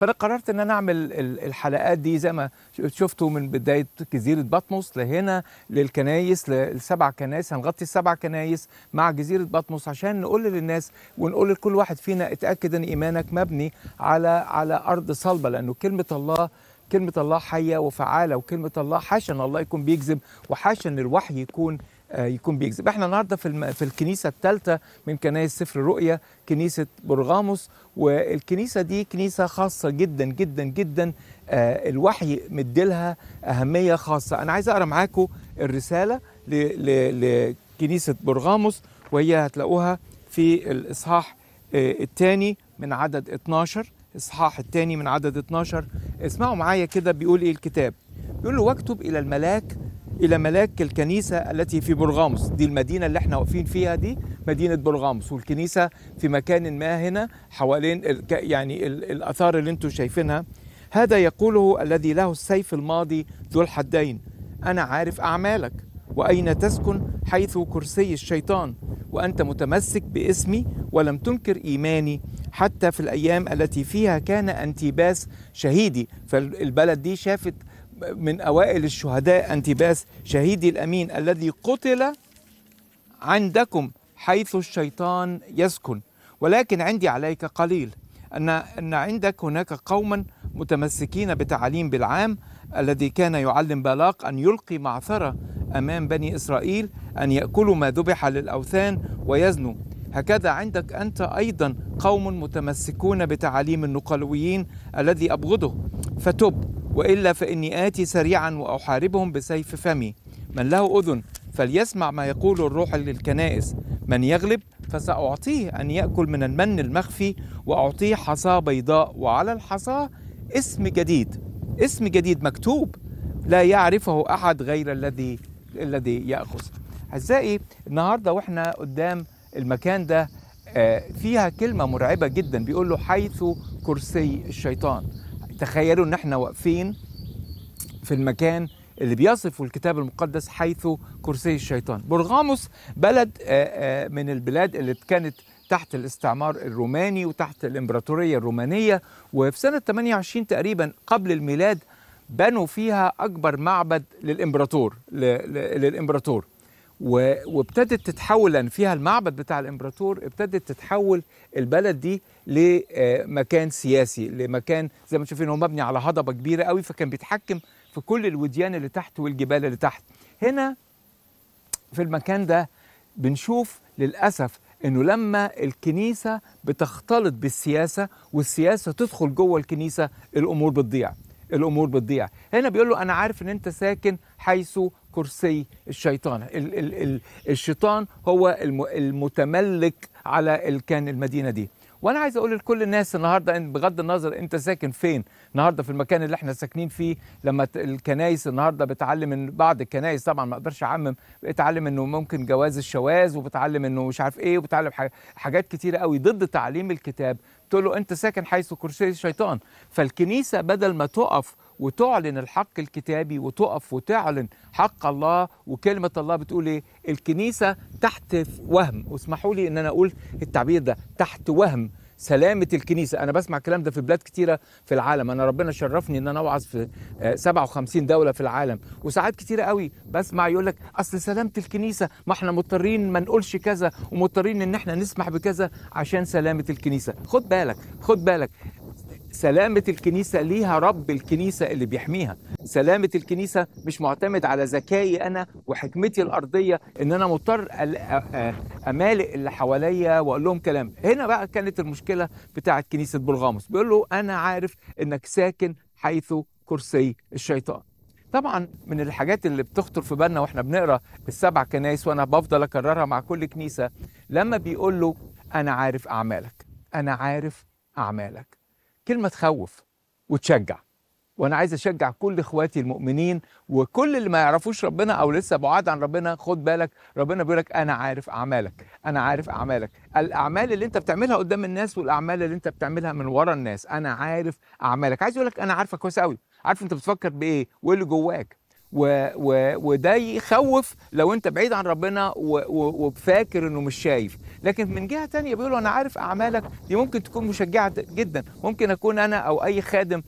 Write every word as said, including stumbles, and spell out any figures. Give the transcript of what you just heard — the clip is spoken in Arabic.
فأنا قررت إن أنا أعمل ال الحلقات دي زي ما ش شفتوا من بداية جزيرة بطمس لهنا للكنايس للسبع كنايس، هنغطي السبع كنايس مع جزيرة بطمس عشان نقول للناس ونقول لكل واحد فينا اتأكد إن إيمانك مبني على على أرض صلبة، لأنه كلمة الله كلمة الله حية وفعالة، وكلمة الله حاشا إن الله يكون بيكذب وحاشا إن الوحي يكون آه يكون بيكذب. احنا النهارده في الم... في الكنيسة الثالثة من كنائس سفر الرؤيا، كنيسة برغاموس، والكنيسة دي كنيسة خاصة جدا جدا جدا، آه الوحي مديلها أهمية خاصة. أنا عايز أقرأ معاكم الرسالة ل... ل... لكنيسة برغاموس، وهي هتلاقوها في الإصحاح آه الثاني من عدد اتناشر، إصحاح الثاني من عدد اتناشر. اسمعوا معايا كده بيقول إيه الكتاب. بيقول له: واكتب إلى الملاك إلى ملاك الكنيسة التي في برغاموس. دي المدينة اللي احنا واقفين فيها، دي مدينة برغاموس، والكنيسة في مكان ما هنا حوالين ال... يعني ال... الآثار اللي انتم شايفينها. هذا يقوله الذي له السيف الماضي ذو الحدين: أنا عارف أعمالك وأين تسكن حيث كرسي الشيطان، وأنت متمسك باسمي ولم تنكر إيماني حتى في الأيام التي فيها كان أنتيباس شهيدي. فالبلد دي شافت من أوائل الشهداء أنتيباس شهيدي الأمين الذي قتل عندكم حيث الشيطان يسكن. ولكن عندي عليك قليل، أن أن عندك هناك قوما متمسكين بتعاليم بلعام الذي كان يعلم بالاق أن يلقي معثرة أمام بني إسرائيل، أن يأكلوا ما ذبح للأوثان ويزنوا. هكذا عندك أنت أيضا قوم متمسكون بتعاليم النقلويين الذي أبغضه. فتب، وإلا فإني آتي سريعا وأحاربهم بسيف فمي. من له أذن فليسمع ما يقول الروح للكنائس. من يغلب فسأعطيه أن يأكل من المن المخفي، وأعطيه حصاة بيضاء، وعلى الحصاة اسم جديد، اسم جديد مكتوب لا يعرفه أحد غير الذي الذي يأخذ. أعزائي، النهاردة وإحنا قدام المكان ده فيها كلمة مرعبة جدا، بيقول له: حيث كرسي الشيطان. تخيلوا ان احنا واقفين في المكان اللي بيصفه الكتاب المقدس حيث كرسي الشيطان. برغاموس بلد من البلاد اللي كانت تحت الاستعمار الروماني وتحت الامبراطورية الرومانية، وفي سنة ثمانية وعشرين تقريبا قبل الميلاد بنوا فيها أكبر معبد للإمبراطور للإمبراطور وابتدت تتحول، لأن فيها المعبد بتاع الإمبراطور، ابتدت تتحول البلد دي لمكان سياسي، لمكان زي ما تشوفين هو مبني على هضبة كبيرة قوي، فكان بيتحكم في كل الوديان اللي تحت والجبال اللي تحت. هنا في المكان ده بنشوف للأسف إنه لما الكنيسة بتختلط بالسياسة والسياسة تدخل جوه الكنيسة، الأمور بتضيع، الأمور بتضيع. هنا بيقول له: أنا عارف إن أنت ساكن حيث كرسي الشيطان. ال ال ال الشيطان هو المتملك على كان المدينة دي. وانا عايز اقول لكل الناس النهارده، ان بغض النظر انت ساكن فين النهارده في المكان اللي احنا ساكنين فيه، لما الكنايس النهارده بتعلم، ان بعض الكنايس طبعا ما اقدرش اعمم، بتعلم انه ممكن جواز الشواذ، وبتعلم انه مش عارف ايه، وبتعلم حاجات كتيره قوي ضد تعليم الكتاب، تقول له انت ساكن حيث كرسي الشيطان. فالكنيسه بدل ما تقف وتعلن الحق الكتابي وتقف وتعلن حق الله وكلمة الله، بتقول ايه؟ الكنيسة تحت وهم، واسمحوا لي ان انا اقول التعبير ده، تحت وهم سلامة الكنيسة. أنا بسمع الكلام ده في بلاد كتيرة في العالم، أنا ربنا شرفني إن أنا أوعظ في سبعة وخمسين دولة في العالم، وساعات كتيرة قوي بسمع يقول لك أصل سلامة الكنيسة، ما إحنا مضطرين ما نقولش كذا، ومضطرين إن إحنا نسمح بكذا عشان سلامة الكنيسة. خد بالك، خد بالك، سلامة الكنيسة ليها رب الكنيسة اللي بيحميها. سلامة الكنيسة مش معتمد على ذكائي أنا وحكمتي الأرضية، إن أنا مضطر أمالئ اللي حواليا وأقول لهم كلام. هنا بقى كانت المشكلة بتاعت كنيسة برغاموس. بيقول له: أنا عارف إنك ساكن حيث كرسي الشيطان. طبعا من الحاجات اللي بتخطر في بالنا واحنا بنقرا السبع كنايس، وانا بفضل اكررها مع كل كنيسة، لما بيقول له: أنا عارف أعمالك، أنا عارف أعمالك. كلمة تخوف وتشجع، وانا عايز اشجع كل اخواتي المؤمنين وكل اللي ما يعرفوش ربنا او لسه بعاد عن ربنا. خد بالك، ربنا بيقول لك: انا عارف اعمالك، انا عارف اعمالك، الاعمال اللي انت بتعملها قدام الناس والاعمال اللي انت بتعملها من ورا الناس، انا عارف اعمالك. عايز اقول لك انا عارفك كويس قوي، عارف انت بتفكر بايه وايه اللي جواك، و... و... وده يخوف لو انت بعيد عن ربنا و... و... وفاكر انه مش شايف. لكن من جهة تانية بيقولوا أنا عارف أعمالك دي ممكن تكون مشجعة جدا، ممكن أكون أنا أو أي خادم